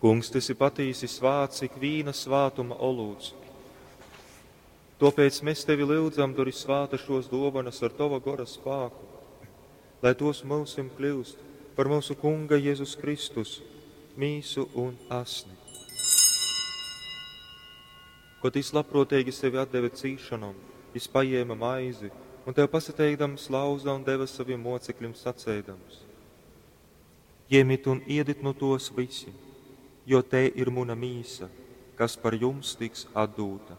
Kungs, tu esi patīsi svāts ik vīna svātuma olūts. Tāpēc mēs tevi lūdzam, dori svāta šos dāvanas ar tava gara spēku, lai tos mūsim kļūst par mūsu Kunga Jēzus Kristus, mīsu un asni. Kad es labprātīgi sevi atdeva cīšanam, es paņēma maizi un tev pasateikdams lauza un deva saviem mocekļiem sacēdams: Ņemiet un ēdiet no tos visi, jo te ir mana mīsa, kas par jums tiks atdota.